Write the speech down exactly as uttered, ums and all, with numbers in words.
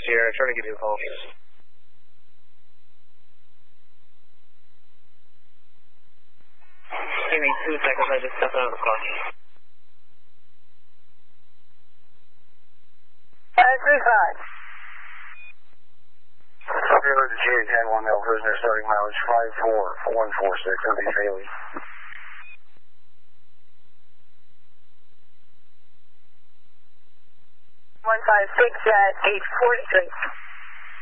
Sierra, trying to give you a call. Give me two seconds, I just stepped out of the car. five three five. Zero to G eight ten one L prisoner starting mileage five four one four six on the Bailey. one five six at eight forty-three.